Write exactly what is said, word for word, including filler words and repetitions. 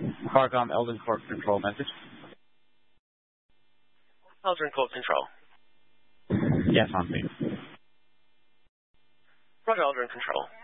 Carcom Eldon Court Control message. Eldon Court Control. Yes, on please. Roger, Eldon Control.